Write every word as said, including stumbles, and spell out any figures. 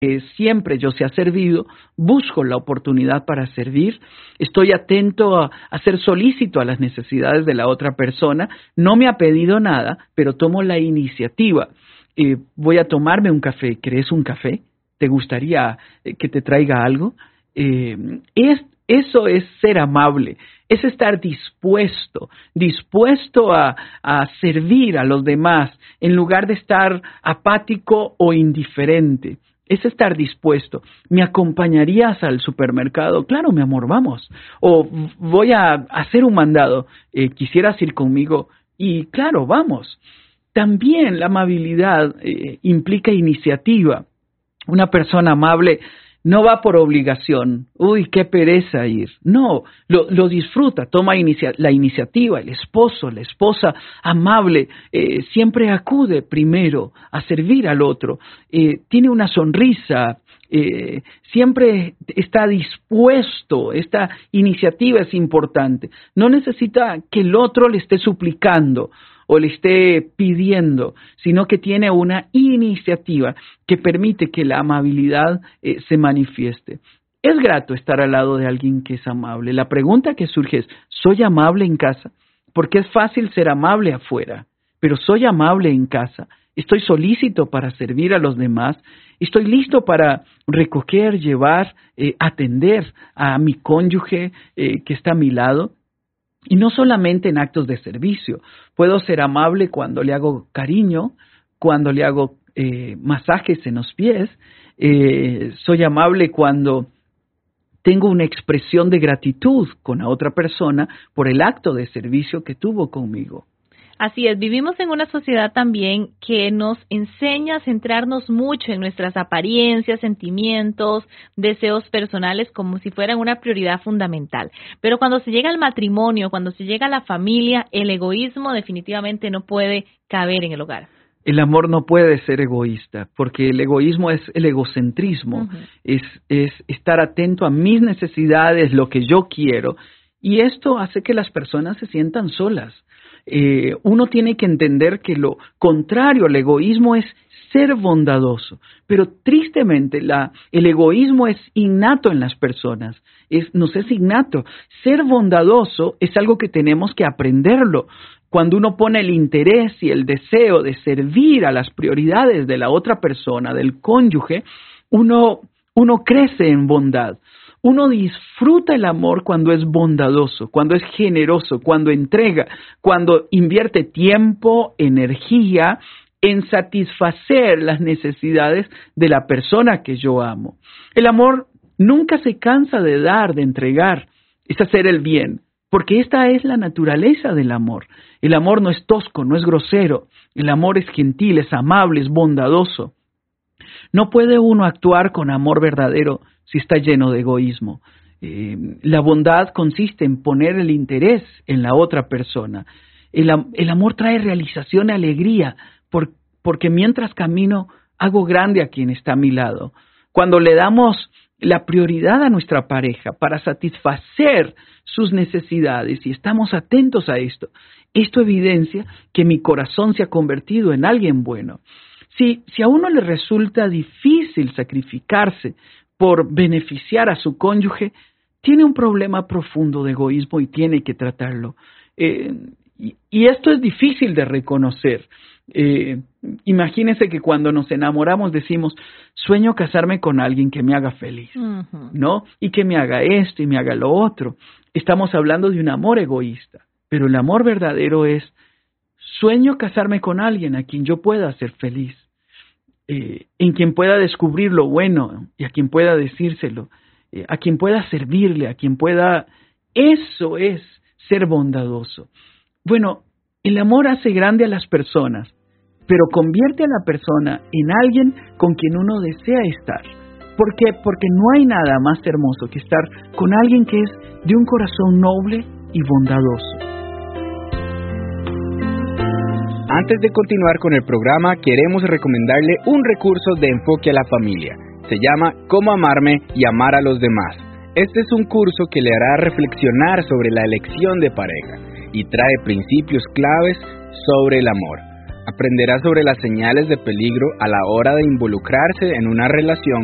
Eh, siempre yo sea servido, busco la oportunidad para servir, estoy atento a, a ser solícito a las necesidades de la otra persona, no me ha pedido nada, pero tomo la iniciativa. Eh, voy a tomarme un café, ¿querés un café? ¿Te gustaría eh, que te traiga algo? Eh, es, eso es ser amable, es estar dispuesto, dispuesto a, a servir a los demás en lugar de estar apático o indiferente. Es estar dispuesto. ¿Me acompañarías al supermercado? Claro, mi amor, vamos. O voy a hacer un mandado. Eh, ¿Quisieras ir conmigo? Y claro, vamos. También la amabilidad eh, implica iniciativa. Una persona amable no va por obligación. Uy, qué pereza ir. No, lo, lo disfruta, toma inicia- la iniciativa. El esposo, la esposa amable eh, siempre acude primero a servir al otro. Eh, tiene una sonrisa, eh, siempre está dispuesto. Esta iniciativa es importante. No necesita que el otro le esté suplicando o le esté pidiendo, sino que tiene una iniciativa que permite que la amabilidad eh, se manifieste. Es grato estar al lado de alguien que es amable. La pregunta que surge es, ¿soy amable en casa? Porque es fácil ser amable afuera, pero ¿soy amable en casa? ¿Estoy solícito para servir a los demás? ¿Estoy listo para recoger, llevar, eh, atender a mi cónyuge eh, que está a mi lado? Y no solamente en actos de servicio. Puedo ser amable cuando le hago cariño, cuando le hago eh, masajes en los pies. Eh, soy amable cuando tengo una expresión de gratitud con la otra persona por el acto de servicio que tuvo conmigo. Así es, vivimos en una sociedad también que nos enseña a centrarnos mucho en nuestras apariencias, sentimientos, deseos personales como si fueran una prioridad fundamental. Pero cuando se llega al matrimonio, cuando se llega a la familia, el egoísmo definitivamente no puede caber en el hogar. El amor no puede ser egoísta, porque el egoísmo es el egocentrismo, uh-huh. es, es estar atento a mis necesidades, lo que yo quiero, y esto hace que las personas se sientan solas. Eh, uno tiene que entender que lo contrario al egoísmo es ser bondadoso, pero tristemente la, el egoísmo es innato en las personas, es, nos es innato. Ser bondadoso es algo que tenemos que aprenderlo. Cuando uno pone el interés y el deseo de servir a las prioridades de la otra persona, del cónyuge, uno, uno crece en bondad. Uno disfruta el amor cuando es bondadoso, cuando es generoso, cuando entrega, cuando invierte tiempo, energía en satisfacer las necesidades de la persona que yo amo. El amor nunca se cansa de dar, de entregar, es hacer el bien, porque esta es la naturaleza del amor. El amor no es tosco, no es grosero, el amor es gentil, es amable, es bondadoso. No puede uno actuar con amor verdadero si está lleno de egoísmo. Eh, la bondad consiste en poner el interés en la otra persona. El, el amor trae realización y alegría, por, porque mientras camino hago grande a quien está a mi lado. Cuando le damos la prioridad a nuestra pareja para satisfacer sus necesidades y estamos atentos a esto, esto evidencia que mi corazón se ha convertido en alguien bueno. Si, si a uno le resulta difícil sacrificarse por beneficiar a su cónyuge, tiene un problema profundo de egoísmo y tiene que tratarlo. Eh, y, y esto es difícil de reconocer. Eh, imagínense que cuando nos enamoramos decimos, sueño casarme con alguien que me haga feliz, uh-huh. ¿no? Y que me haga esto y me haga lo otro. Estamos hablando de un amor egoísta, pero el amor verdadero es, sueño casarme con alguien a quien yo pueda hacer feliz. Eh, en quien pueda descubrir lo bueno y a quien pueda decírselo, eh, a quien pueda servirle, a quien pueda... Eso es ser bondadoso. Bueno, el amor hace grande a las personas, pero convierte a la persona en alguien con quien uno desea estar. ¿Por qué? Porque no hay nada más hermoso que estar con alguien que es de un corazón noble y bondadoso. Antes de continuar con el programa, queremos recomendarle un recurso de enfoque a la familia. Se llama Cómo amarme y amar a los demás. Este es un curso que le hará reflexionar sobre la elección de pareja y trae principios claves sobre el amor. Aprenderá sobre las señales de peligro a la hora de involucrarse en una relación